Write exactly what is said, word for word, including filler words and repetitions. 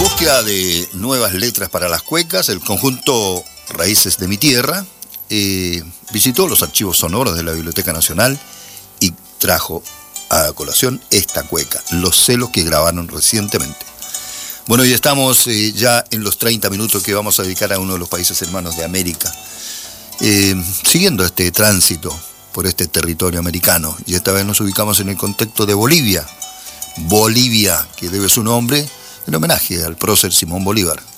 búsqueda de nuevas letras para las cuecas, el conjunto Raíces de mi Tierra eh, visitó los archivos sonoros de la Biblioteca Nacional y trajo a colación esta cueca, Los celos, que grabaron recientemente. Bueno, y estamos eh, ya en los treinta minutos que vamos a dedicar a uno de los países hermanos de América, eh, siguiendo este tránsito por este territorio americano, y esta vez nos ubicamos en el contexto de Bolivia. Bolivia, que debe su nombre en homenaje al prócer Simón Bolívar.